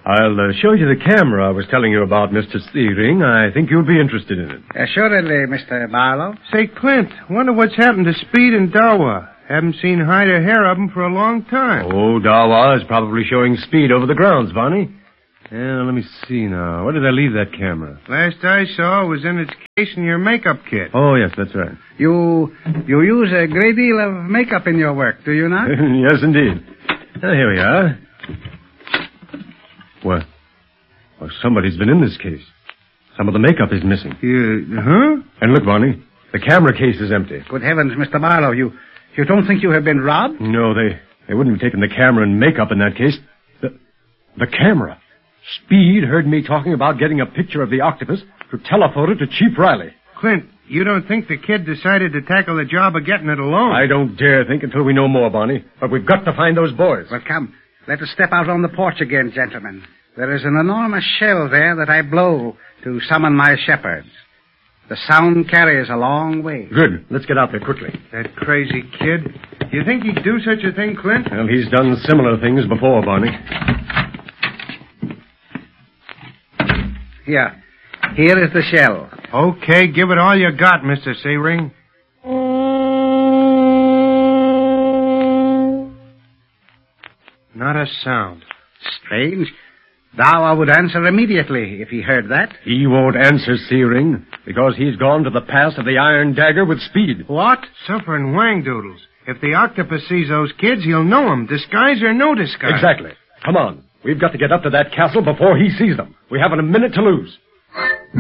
I'll show you the camera I was telling you about, Mr. Searing. I think you'll be interested in it. Assuredly, Mr. Barlow. Say, Clint, wonder what's happened to Speed and Dawa. Haven't seen hide or hair of them for a long time. Oh, Dawa is probably showing Speed over the grounds, Bonnie. Yeah, let me see now. Where did I leave that camera? Last I saw it was in its case in your makeup kit. Oh, yes, that's right. You use a great deal of makeup in your work, do you not? Yes, indeed. Here we are. Well, somebody's been in this case. Some of the makeup is missing. Huh? And look, Bonnie, the camera case is empty. Good heavens, Mr. Barlow, you don't think you have been robbed? No, they wouldn't have taken the camera and makeup in that case. The camera. Speed heard me talking about getting a picture of the octopus to telephone it to Chief Riley. Clint, you don't think the kid decided to tackle the job of getting it alone? I don't dare think until we know more, Bonnie. But we've got to find those boys. Well, come. Let us step out on the porch again, gentlemen. There is an enormous shell there that I blow to summon my shepherds. The sound carries a long way. Good. Let's get out there quickly. That crazy kid. You think he'd do such a thing, Clint? Well, he's done similar things before, Bonnie. Here is the shell. Okay, give it all you got, Mr. Searing. Not a sound. Strange. Dawa would answer immediately if he heard that. He won't answer, Searing, because he's gone to the pass of the Iron Dagger with Speed. What? Suffering wangdoodles. If the octopus sees those kids, he'll know them, disguise or no disguise. Exactly. Come on. We've got to get up to that castle before he sees them. We haven't a minute to lose.